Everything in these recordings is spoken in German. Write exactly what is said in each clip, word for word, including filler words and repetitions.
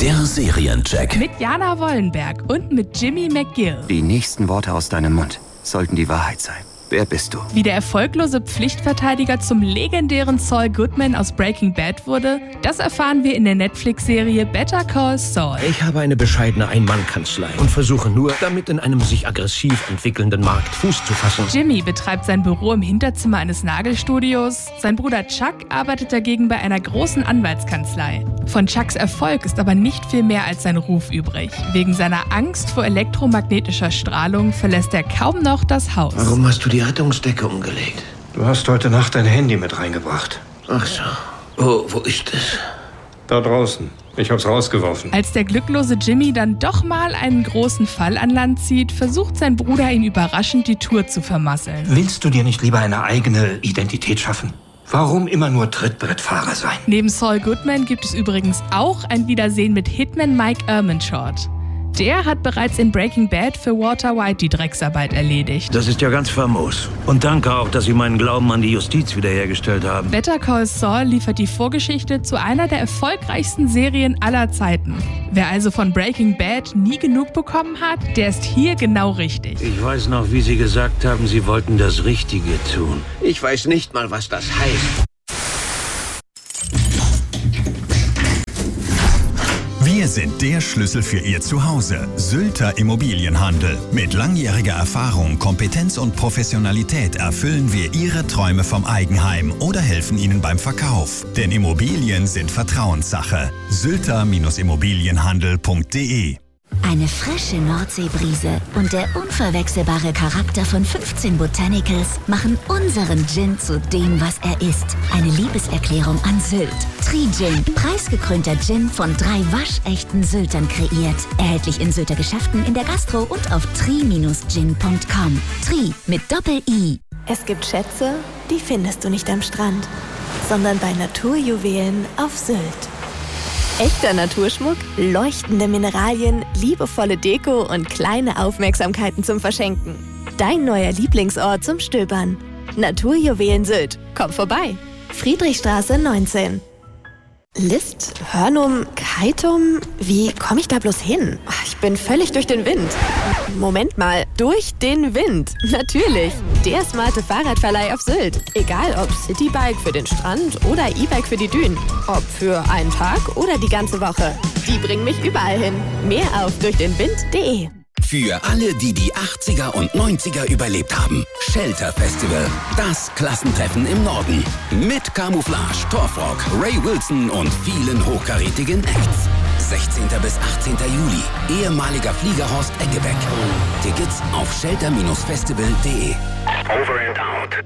Der Seriencheck. Mit Jana Wollenberg und mit Jimmy McGill. Die nächsten Worte aus deinem Mund sollten die Wahrheit sein. Wer bist du? Wie der erfolglose Pflichtverteidiger zum legendären Saul Goodman aus Breaking Bad wurde, das erfahren wir in der Netflix-Serie Better Call Saul. Ich habe eine bescheidene Ein-Mann-Kanzlei und versuche nur, damit in einem sich aggressiv entwickelnden Markt Fuß zu fassen. Jimmy betreibt sein Büro im Hinterzimmer eines Nagelstudios. Sein Bruder Chuck arbeitet dagegen bei einer großen Anwaltskanzlei. Von Chucks Erfolg ist aber nicht viel mehr als sein Ruf übrig. Wegen seiner Angst vor elektromagnetischer Strahlung verlässt er kaum noch das Haus. Warum hast du die Rettungsdecke umgelegt? Du hast heute Nacht dein Handy mit reingebracht. Ach so. Oh, wo ist es? Da draußen. Ich hab's rausgeworfen. Als der glücklose Jimmy dann doch mal einen großen Fall an Land zieht, versucht sein Bruder ihn überraschend die Tour zu vermasseln. Willst du dir nicht lieber eine eigene Identität schaffen? Warum immer nur Trittbrettfahrer sein? Neben Saul Goodman gibt es übrigens auch ein Wiedersehen mit Hitman Mike Ehrmantraut. Der hat bereits in Breaking Bad für Walter White die Drecksarbeit erledigt. Das ist ja ganz famos. Und danke auch, dass Sie meinen Glauben an die Justiz wiederhergestellt haben. Better Call Saul liefert die Vorgeschichte zu einer der erfolgreichsten Serien aller Zeiten. Wer also von Breaking Bad nie genug bekommen hat, der ist hier genau richtig. Ich weiß noch, wie Sie gesagt haben, Sie wollten das Richtige tun. Ich weiß nicht mal, was das heißt. Wir sind der Schlüssel für Ihr Zuhause. Sylter Immobilienhandel. Mit langjähriger Erfahrung, Kompetenz und Professionalität erfüllen wir Ihre Träume vom Eigenheim oder helfen Ihnen beim Verkauf. Denn Immobilien sind Vertrauenssache. sylter Immobilienhandel punkt de. Eine frische Nordseebrise und der unverwechselbare Charakter von fünfzehn Botanicals machen unseren Gin zu dem, was er ist. Eine Liebeserklärung an Sylt. Tri-Gin, preisgekrönter Gin von drei waschechten Syltern kreiert. Erhältlich in Sylter Geschäften, in der Gastro und auf tri Bindestrich gin punkt com. Tri mit Doppel-I. Es gibt Schätze, die findest du nicht am Strand, sondern bei Naturjuwelen auf Sylt. Echter Naturschmuck, leuchtende Mineralien, liebevolle Deko und kleine Aufmerksamkeiten zum Verschenken. Dein neuer Lieblingsort zum Stöbern. Naturjuwelen Sylt. Komm vorbei. Friedrichstraße neunzehn. List, Hörnum, Keitum, wie komme ich da bloß hin? Ich bin völlig durch den Wind. Moment mal, durch den Wind. Natürlich, der smarte Fahrradverleih auf Sylt. Egal ob Citybike für den Strand oder E-Bike für die Dünen. Ob für einen Tag oder die ganze Woche. Die bringen mich überall hin. Mehr auf durchdenwind punkt de. Für alle, die die achtziger und neunziger überlebt haben. Shelter Festival. Das Klassentreffen im Norden. Mit Camouflage, Torfrock, Ray Wilson und vielen hochkarätigen Acts. sechzehnten bis achtzehnten Juli. Ehemaliger Fliegerhorst Eggebeck. Tickets auf shelter festival punkt de. Over and out.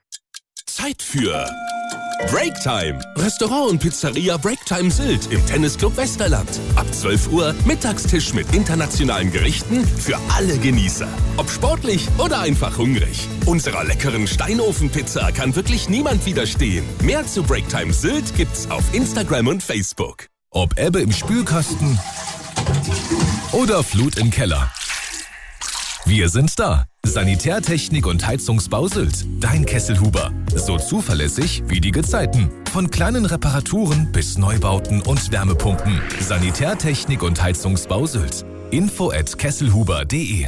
Zeit für Breaktime. Restaurant und Pizzeria Breaktime Sylt im Tennisclub Westerland. Ab zwölf Uhr Mittagstisch mit internationalen Gerichten für alle Genießer. Ob sportlich oder einfach hungrig. Unserer leckeren Steinofenpizza kann wirklich niemand widerstehen. Mehr zu Breaktime Sylt gibt's auf Instagram und Facebook. Ob Ebbe im Spülkasten oder Flut im Keller. Wir sind da. Sanitärtechnik und Heizungsbau Sylt. Dein Kesselhuber. So zuverlässig wie die Gezeiten. Von kleinen Reparaturen bis Neubauten und Wärmepumpen. Sanitärtechnik und Heizungsbau Sylt. Info at kesselhuber punkt de.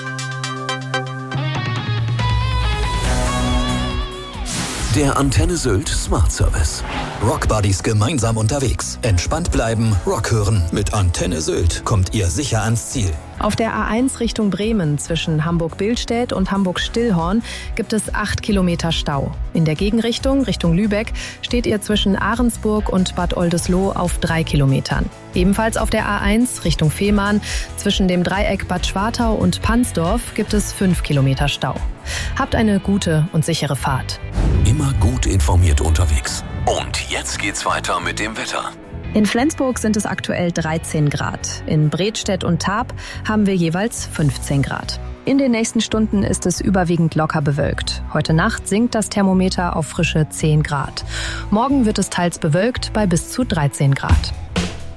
Der Antenne Sylt Smart Service. Rockbuddies gemeinsam unterwegs. Entspannt bleiben, Rock hören. Mit Antenne Sylt kommt ihr sicher ans Ziel. Auf der A eins Richtung Bremen zwischen Hamburg-Billstedt und Hamburg-Stillhorn gibt es acht Kilometer Stau. In der Gegenrichtung, Richtung Lübeck, steht ihr zwischen Ahrensburg und Bad Oldesloe auf drei Kilometern. Ebenfalls auf der A eins Richtung Fehmarn zwischen dem Dreieck Bad Schwartau und Pansdorf gibt es fünf Kilometer Stau. Habt eine gute und sichere Fahrt. Immer gut informiert unterwegs. Und jetzt geht's weiter mit dem Wetter. In Flensburg sind es aktuell dreizehn Grad. In Bredstedt und Tarp haben wir jeweils fünfzehn Grad. In den nächsten Stunden ist es überwiegend locker bewölkt. Heute Nacht sinkt das Thermometer auf frische zehn Grad. Morgen wird es teils bewölkt bei bis zu dreizehn Grad.